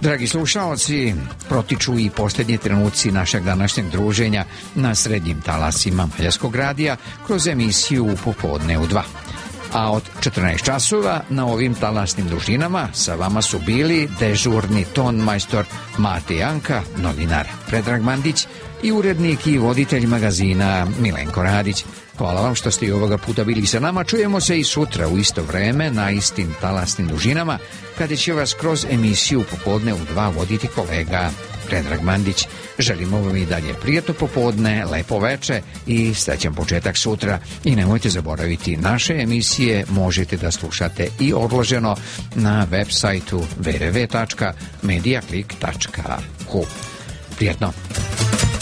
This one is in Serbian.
Dragi slušalci, protiču i posljednji trenuci našeg današnjeg druženja na srednjim talasima Mađarskog radija kroz emisiju Popodne u 2. A od 14 časova na ovim talasnim dužinama sa vama su bili dežurni tonmajstor Mate Janka, novinar Predrag Mandić i urednik i voditelj magazina Milenko Radić. Hvala vam što ste i ovoga puta bili sa nama. Čujemo se i sutra u isto vreme na istim talasnim dužinama, kada će vas kroz emisiju Popodne u 2 voditi kolega Predrag Mandić. Želimo vam i dalje prijatno popodne, lepo veče i srećan početak sutra. I nemojte zaboraviti, naše emisije možete da slušate i odloženo na web sajtu www.mediaclick.hu. Prijatno!